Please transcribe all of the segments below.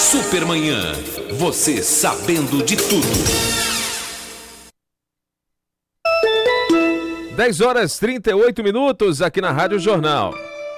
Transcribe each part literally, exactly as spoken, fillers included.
Supermanhã, você sabendo de tudo. dez horas e trinta e oito minutos aqui na Rádio Jornal.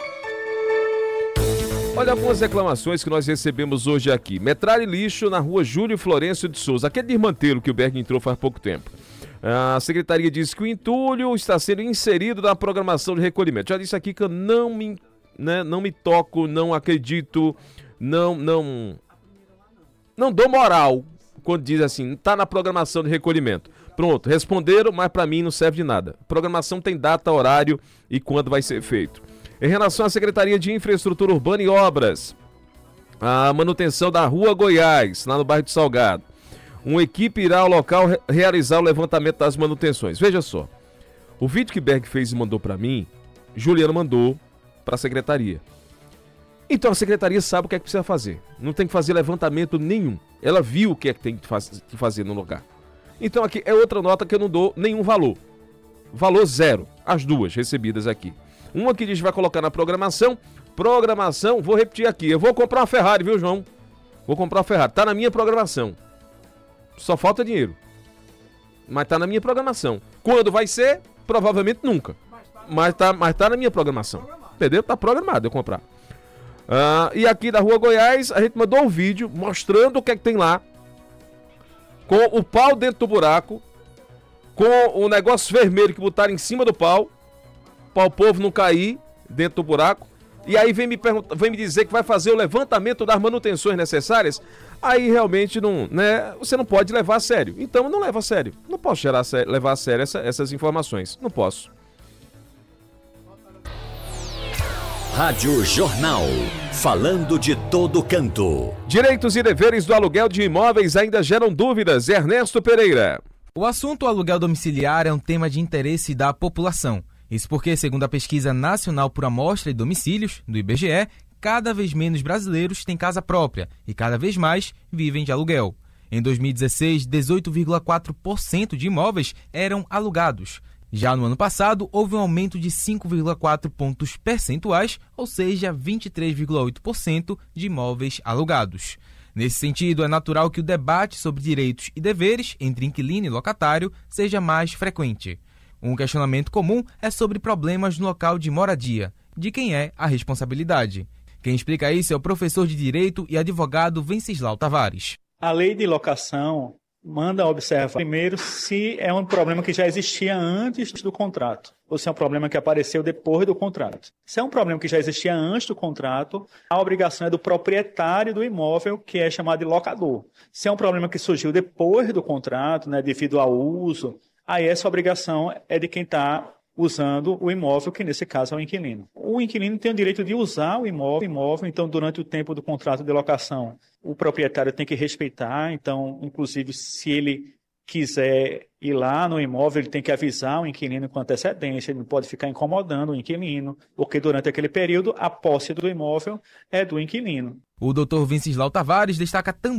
Olha algumas reclamações que nós recebemos hoje aqui. Metralha e lixo na rua Júlio Florencio de Souza, aquele desmantelo que o Berg entrou faz pouco tempo. A secretaria diz que o entulho está sendo inserido na programação de recolhimento. Já disse aqui que eu não me, né, não me toco, não acredito, não, não, não dou moral quando diz assim, está na programação de recolhimento. Pronto, responderam, mas para mim não serve de nada. Programação tem data, horário e quando vai ser feito. Em relação à Secretaria de Infraestrutura Urbana e Obras, a manutenção da Rua Goiás, lá no bairro de Salgado. Uma equipe irá ao local re- realizar o levantamento das manutenções. Veja só, o vídeo que Berg fez e mandou para mim, Juliano mandou para a Secretaria. Então a Secretaria sabe o que é que precisa fazer. Não tem que fazer levantamento nenhum. Ela viu o que é que tem que, faz- que fazer no lugar. Então aqui é outra nota que eu não dou nenhum valor. Valor zero. As duas recebidas aqui. Uma que diz que vai colocar na programação. Programação, vou repetir aqui. Eu vou comprar uma Ferrari, viu, João? Vou comprar uma Ferrari. Tá na minha programação. Só falta dinheiro. Mas tá na minha programação. Quando vai ser? Provavelmente nunca. Mas tá, mas tá na minha programação. Entendeu? Tá programado eu comprar. Ah, e aqui da Rua Goiás, a gente mandou um vídeo mostrando o que é que tem lá. Com o pau dentro do buraco. Com o negócio vermelho que botaram em cima do pau. Para o povo não cair dentro do buraco. E aí vem me, perguntar, vem me dizer que vai fazer o levantamento das manutenções necessárias. Aí realmente não, né, você não pode levar a sério. Então não leva a sério. Não posso gerar, levar a sério essa, essas informações. Não posso. Rádio Jornal, falando de todo canto. Direitos e deveres do aluguel de imóveis ainda geram dúvidas. Ernesto Pereira. O assunto aluguel domiciliar é um tema de interesse da população. Isso porque, segundo a Pesquisa Nacional por Amostra e Domicílios, do I B G E, cada vez menos brasileiros têm casa própria e cada vez mais vivem de aluguel. Em dois mil e dezesseis, dezoito vírgula quatro por cento de imóveis eram alugados. Já no ano passado, houve um aumento de cinco vírgula quatro pontos percentuais, ou seja, vinte e três vírgula oito por cento de imóveis alugados. Nesse sentido, é natural que o debate sobre direitos e deveres entre inquilino e locatário seja mais frequente. Um questionamento comum é sobre problemas no local de moradia, de quem é a responsabilidade. Quem explica isso é o professor de Direito e advogado Venceslau Tavares. A lei de locação manda observar, primeiro, se é um problema que já existia antes do contrato, ou se é um problema que apareceu depois do contrato. Se é um problema que já existia antes do contrato, a obrigação é do proprietário do imóvel, que é chamado de locador. Se é um problema que surgiu depois do contrato, né, devido ao uso, aí essa obrigação é de quem está usando o imóvel, que nesse caso é o inquilino. O inquilino tem o direito de usar o imóvel, imóvel, então durante o tempo do contrato de locação, o proprietário tem que respeitar, então, inclusive, se ele quiser ir lá no imóvel, ele tem que avisar o inquilino com antecedência, ele não pode ficar incomodando o inquilino, porque durante aquele período a posse do imóvel é do inquilino. O doutor Venceslau Tavares destaca também